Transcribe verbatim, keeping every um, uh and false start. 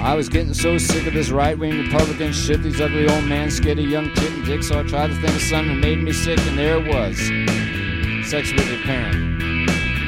I was getting so sick of this right-wing Republican shit, these ugly old man, skinny young kitten dicks, so I tried to think of something that made me sick, and there it was. Sex with your parent.